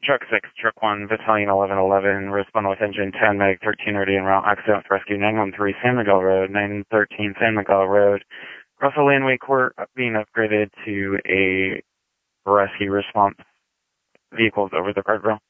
Truck 6, Truck 1, Battalion 1111, respond with engine 10, Medic 13 ready en route, accident with rescue 913 San Miguel Road, 913 San Miguel Road. Russell Landway Court being upgraded to a rescue response. Vehicles over the guardrail.